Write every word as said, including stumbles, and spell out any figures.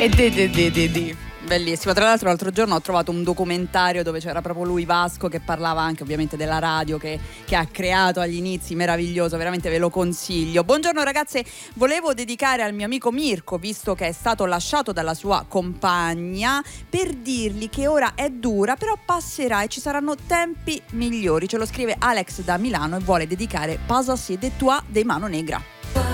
E di di di di di. Bellissimo. Tra l'altro l'altro giorno ho trovato un documentario dove c'era proprio lui, Vasco, che parlava anche ovviamente della radio che, che ha creato agli inizi, meraviglioso, veramente ve lo consiglio. Buongiorno ragazze, volevo dedicare al mio amico Mirko, visto che è stato lasciato dalla sua compagna, per dirgli che ora è dura, però passerà e ci saranno tempi migliori. Ce lo scrive Alex da Milano e vuole dedicare Pas assez de toi dei Mano Negra.